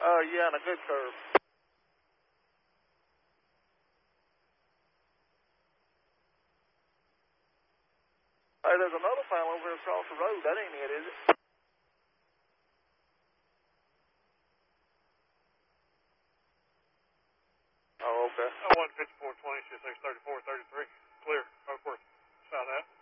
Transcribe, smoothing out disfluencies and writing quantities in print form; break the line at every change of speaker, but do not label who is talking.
Yeah, and a good curve. Hey, there's another panel over here across the road. That ain't it, is it? Oh, okay.
15420, 63433. Clear. Of course. South that.